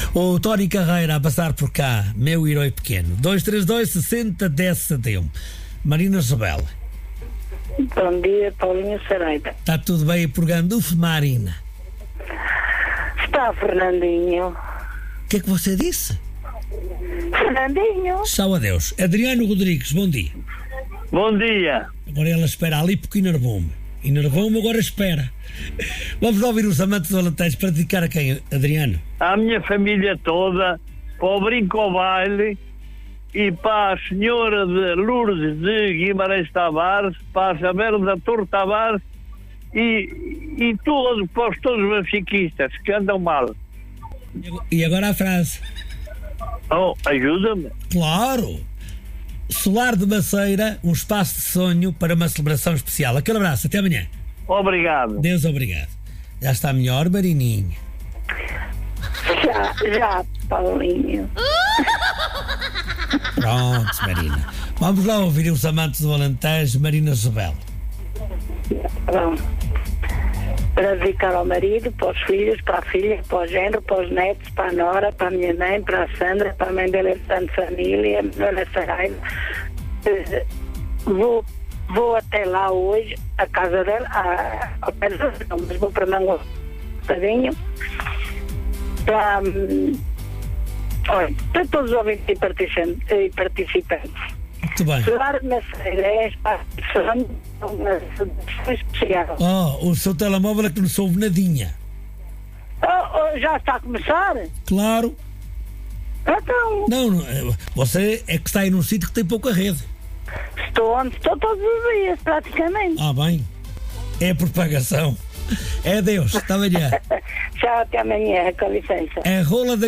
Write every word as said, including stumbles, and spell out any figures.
O Tony Carreira a passar por cá, meu herói pequeno. dois três dois, sessenta, dez, setenta e um. Marina Isabel. Bom dia, Paulinho Saraiva. Está tudo bem aí por Gandulfo, Marina? Está Fernandinho. O que é que você disse? Fernandinho. Tchau, adeus. Adriano Rodrigues, bom dia. Bom dia. Agora ela espera ali porque enervou-me. Enervou-me, agora espera. Vamos ouvir os amantes do Alentejo para dedicar a quem, Adriano? À minha família toda, para o Brinco ao Baile e para a senhora de Lourdes de Guimarães Tavares, para a Isabel da Torre Tavares e, e todos, para os todos os benfiquistas que andam mal. E agora a frase. Oh, ajuda-me. Claro! Solar de Maceira, um espaço de sonho para uma celebração especial. Aquele abraço, até amanhã. Obrigado. Deus obrigado. Já está melhor, Marininha? Já, já, Paulinho. Pronto, Marina. Vamos lá ouvir os amantes do Alentejo, Marina Isabel. Bom, para dedicar ao marido, para os filhos, para a filha, para o genro, para os netos, para a nora, para a minha mãe, para a Sandra, para a mãe dela de Santa Família, a Manuela Saraiva. Eh, Vou, vou até lá hoje, a casa dela, a, ao pé do não, mas vou para Mango um bocadinho, para, hum, olha, para todos os ouvintes e participantes. E participantes. Muito bem. Solar de Maceira é espaço de sonho, uma celebração especial. Oh, o seu telemóvel é que não soube nadinha. Oh, oh, já está a começar? Claro. Então, Não, não, você é que está aí num sítio que tem pouca rede. estou onde estou todos os dias, praticamente. Ah, bem. É propagação. É Deus. Está amanhã. Tchau, até amanhã, com licença. É rola da